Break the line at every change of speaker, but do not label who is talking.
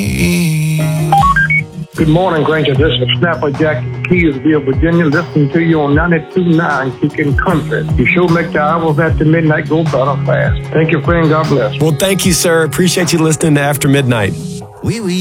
Good morning, Granger. This is Snapper Jack in Keysville, Virginia. Listening to you on 92.9 Kicking Country. You sure make the hours after midnight go better fast. Thank you, friend. God bless.
Well, thank you, sir. Appreciate you listening to After Midnight.